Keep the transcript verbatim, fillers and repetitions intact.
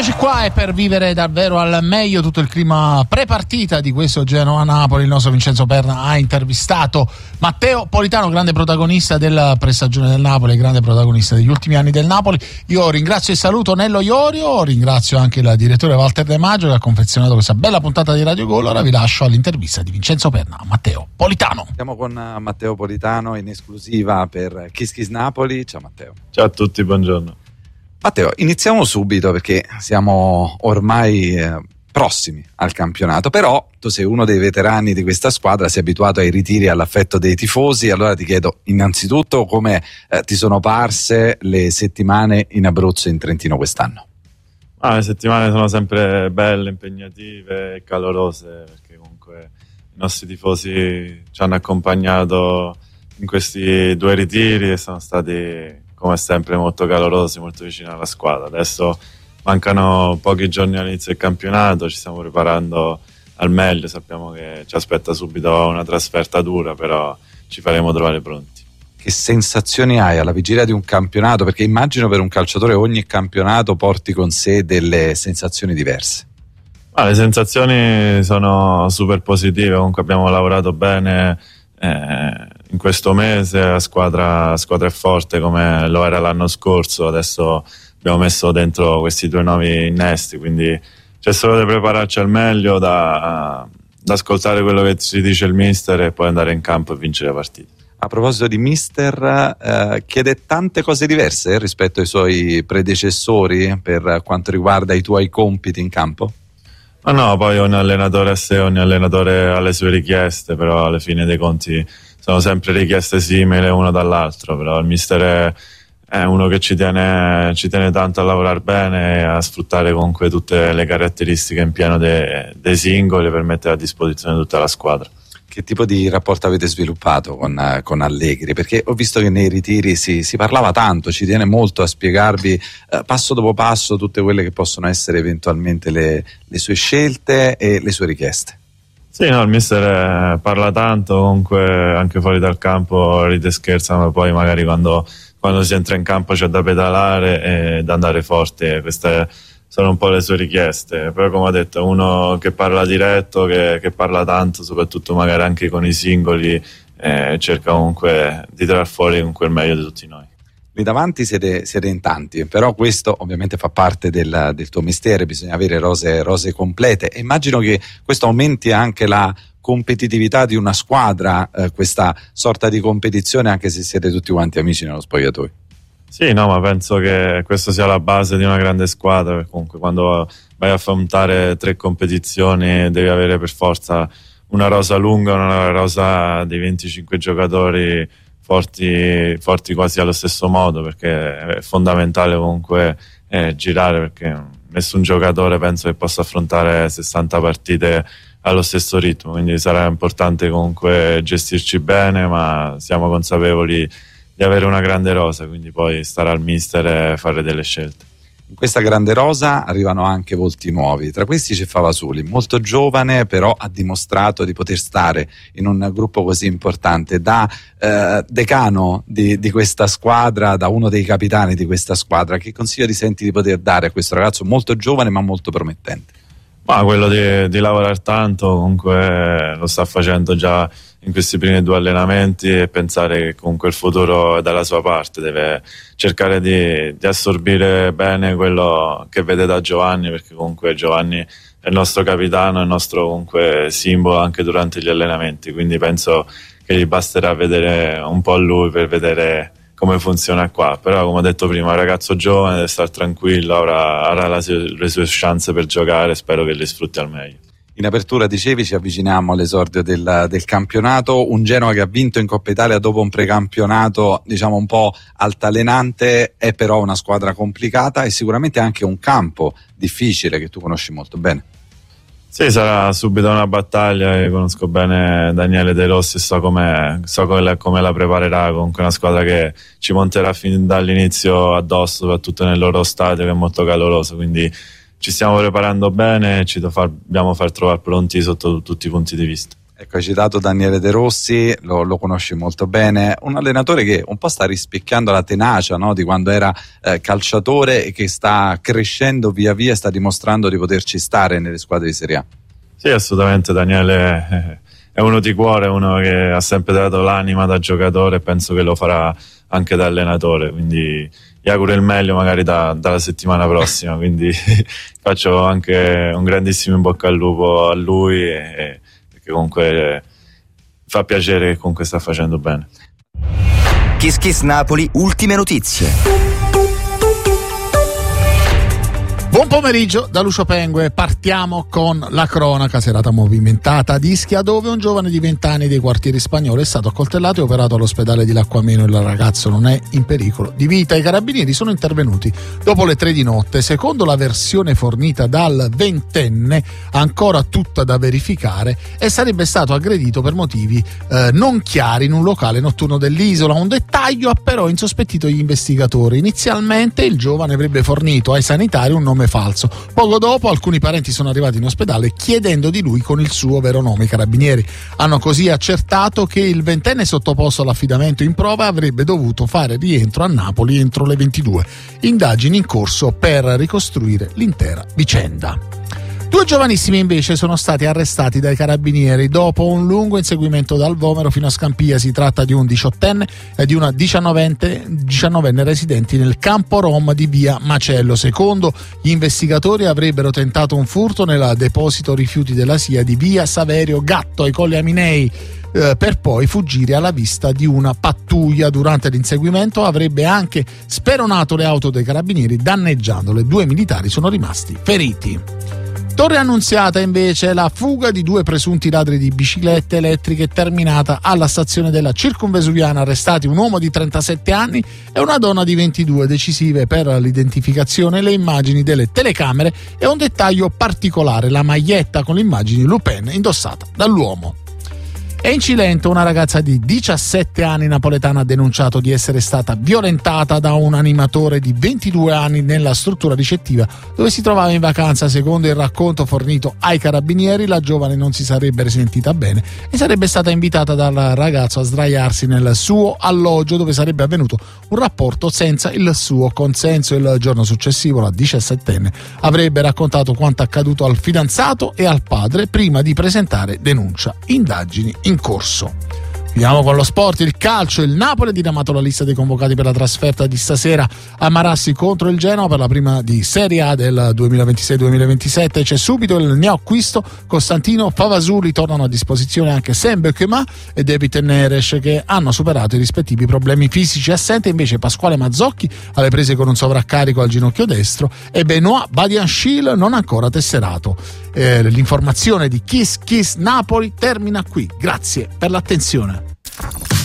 Eccoci qua, e per vivere davvero al meglio tutto il clima pre-partita di questo Genoa-Napoli, il nostro Vincenzo Perna ha intervistato Matteo Politano, grande protagonista della prestagione del Napoli, grande protagonista degli ultimi anni del Napoli. Io ringrazio e saluto Nello Iorio, ringrazio anche il direttore Walter De Maggio che ha confezionato questa bella puntata di Radio Gol. Ora vi lascio all'intervista di Vincenzo Perna a Matteo Politano. Siamo con Matteo Politano in esclusiva per Kiss Kiss Napoli. Ciao Matteo. Ciao a tutti, buongiorno. Matteo, iniziamo subito perché siamo ormai eh, prossimi al campionato, però tu sei uno dei veterani di questa squadra, sei abituato ai ritiri e all'affetto dei tifosi. Allora ti chiedo innanzitutto come eh, ti sono parse le settimane in Abruzzo e in Trentino quest'anno. Ah, le settimane sono sempre belle, impegnative e calorose, perché comunque i nostri tifosi ci hanno accompagnato in questi due ritiri e sono stati come sempre molto calorosi, molto vicini alla squadra. Adesso mancano pochi giorni all'inizio del campionato, ci stiamo preparando al meglio, sappiamo che ci aspetta subito una trasferta dura, però ci faremo trovare pronti. Che sensazioni hai alla vigilia di un campionato? Perché immagino per un calciatore ogni campionato porti con sé delle sensazioni diverse. Ah, le sensazioni sono super positive, comunque abbiamo lavorato bene eh, in questo mese, la squadra, la squadra è forte come lo era l'anno scorso, adesso abbiamo messo dentro questi due nuovi innesti, quindi c'è solo da prepararci al meglio, da, da ascoltare quello che ci dice il mister e poi andare in campo e vincere la partita. A proposito di mister, eh, chiede tante cose diverse rispetto ai suoi predecessori per quanto riguarda i tuoi compiti in campo? Ma no, poi ogni allenatore a sé, ogni allenatore ha le sue richieste, però alla fine dei conti sono sempre richieste simili uno dall'altro, però il mister è, è uno che ci tiene, ci tiene tanto a lavorare bene e a sfruttare comunque tutte le caratteristiche in pieno dei, dei singoli per mettere a disposizione tutta la squadra. Che tipo di rapporto avete sviluppato con, con Allegri? Perché ho visto che nei ritiri si, si parlava tanto, ci tiene molto a spiegarvi eh, passo dopo passo tutte quelle che possono essere eventualmente le, le sue scelte e le sue richieste. Sì, no, il mister parla tanto, comunque anche fuori dal campo ride scherzano, poi magari quando, quando si entra in campo c'è da pedalare e da andare forte, queste sono un po' le sue richieste, però come ho detto è uno che parla diretto, che, che parla tanto, soprattutto magari anche con i singoli, eh, cerca comunque di tirar fuori comunque il meglio di tutti noi. Lì davanti siete, siete in tanti, però questo ovviamente fa parte del, del tuo mestiere, bisogna avere rose, rose complete e immagino che questo aumenti anche la competitività di una squadra, eh, questa sorta di competizione, anche se siete tutti quanti amici nello spogliatoio. Sì, no, ma penso che questo sia la base di una grande squadra, perché comunque quando vai a affrontare tre competizioni devi avere per forza una rosa lunga, una rosa di venticinque giocatori forti, forti quasi allo stesso modo, perché è fondamentale comunque eh, girare, perché nessun giocatore penso che possa affrontare sessanta partite allo stesso ritmo, quindi sarà importante comunque gestirci bene, ma siamo consapevoli di avere una grande rosa, quindi poi starà al mister e fare delle scelte. In questa grande rosa arrivano anche volti nuovi, tra questi c'è Favasuli, molto giovane però ha dimostrato di poter stare in un gruppo così importante, da eh, decano di, di questa squadra, da uno dei capitani di questa squadra. Che consiglio ti senti di poter dare a questo ragazzo molto giovane ma molto promettente? Ma quello di, di lavorare tanto, comunque lo sta facendo già in questi primi due allenamenti e pensare che comunque il futuro è dalla sua parte, deve cercare di, di assorbire bene quello che vede da Giovanni, perché comunque Giovanni è il nostro capitano, è il nostro comunque simbolo anche durante gli allenamenti, quindi penso che gli basterà vedere un po' lui per vedere come funziona qua, però come ho detto prima è un ragazzo giovane, deve stare tranquillo, avrà, avrà la, le sue chance per giocare, spero che le sfrutti al meglio. In apertura dicevi ci avviciniamo all'esordio del, del campionato, un Genoa che ha vinto in Coppa Italia dopo un precampionato diciamo un po' altalenante, è però una squadra complicata e sicuramente anche un campo difficile che tu conosci molto bene. Sì, sarà subito una battaglia, io conosco bene Daniele De Rossi e so come so come, come la preparerà, comunque una squadra che ci monterà fin dall'inizio addosso, soprattutto nel loro stadio che è molto caloroso, quindi ci stiamo preparando bene e ci dobbiamo far trovare pronti sotto tutti i punti di vista. Ecco, hai citato Daniele De Rossi, lo, lo conosci molto bene, un allenatore che un po' sta rispecchiando la tenacia, no, di quando era eh, calciatore e che sta crescendo via via e sta dimostrando di poterci stare nelle squadre di Serie A. Sì, assolutamente, Daniele è uno di cuore, uno che ha sempre dato l'anima da giocatore e penso che lo farà anche da allenatore, quindi gli auguro il meglio magari da, dalla settimana prossima, quindi faccio anche un grandissimo in bocca al lupo a lui e, e che comunque fa piacere che comunque sta facendo bene. Kiss Kiss Napoli, ultime notizie. Buon pomeriggio da Lucio Pengue, partiamo con la cronaca. Serata movimentata ad Ischia, dove un giovane di venti anni dei quartieri spagnoli è stato accoltellato e operato all'ospedale di Lacquameno. Il ragazzo non è in pericolo di vita. I carabinieri sono intervenuti dopo le tre di notte. Secondo la versione fornita dal ventenne, ancora tutta da verificare, e sarebbe stato aggredito per motivi eh, non chiari in un locale notturno dell'isola. Un dettaglio ha però insospettito gli investigatori. Inizialmente il giovane avrebbe fornito ai sanitari un nome falso. Poco dopo alcuni parenti sono arrivati in ospedale chiedendo di lui con il suo vero nome. I carabinieri hanno così accertato che il ventenne sottoposto all'affidamento in prova avrebbe dovuto fare rientro a Napoli entro le ventidue. Indagini in corso per ricostruire l'intera vicenda. Due giovanissimi invece sono stati arrestati dai carabinieri dopo un lungo inseguimento dal Vomero fino a Scampia. Si tratta di un diciottenne e di una diciannovenne residenti nel campo Rom di via Macello. Secondo gli investigatori avrebbero tentato un furto nel deposito rifiuti della S I A di via Saverio Gatto ai Colli Aminei, eh, per poi fuggire alla vista di una pattuglia. Durante l'inseguimento avrebbe anche speronato le auto dei carabinieri, danneggiandole. Due militari sono rimasti feriti. Torre Annunziata invece, la fuga di due presunti ladri di biciclette elettriche è terminata alla stazione della Circumvesuviana. Arrestati un uomo di trentasette anni e una donna di ventidue. Decisive per l'identificazione le immagini delle telecamere e un dettaglio particolare: la maglietta con le immagini Le Pen indossata dall'uomo. E in Cilento una ragazza di diciassette anni napoletana ha denunciato di essere stata violentata da un animatore di ventidue anni nella struttura ricettiva dove si trovava in vacanza. Secondo il racconto fornito ai carabinieri, la giovane non si sarebbe sentita bene e sarebbe stata invitata dal ragazzo a sdraiarsi nel suo alloggio, dove sarebbe avvenuto un rapporto senza il suo consenso. Il giorno successivo la diciassettenne avrebbe raccontato quanto accaduto al fidanzato e al padre prima di presentare denuncia. Indagini in corso. Finiamo con lo sport, il calcio. Il Napoli ha diramato la lista dei convocati per la trasferta di stasera a Marassi contro il Genoa per la prima di Serie A del duemilaventisei duemilaventisette. C'è subito il neoacquisto Costantino Favasuli. Tornano a disposizione anche Sam Bekema e David Neres, che hanno superato i rispettivi problemi fisici. Assente invece Pasquale Mazzocchi, alle prese con un sovraccarico al ginocchio destro, e Benoit Badianchil, non ancora tesserato. Eh, l'informazione di Kiss Kiss Napoli termina qui. Grazie per l'attenzione.